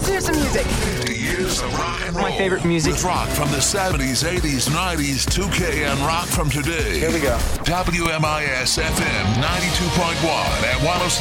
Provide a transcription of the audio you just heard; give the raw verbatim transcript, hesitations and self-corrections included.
hear some music. fifty years of rock and roll. My favorite music. With rock from the seventies, eighties, nineties, two K, and rock from today. Here we go. W M I S F M ninety-two point one at one oh seven.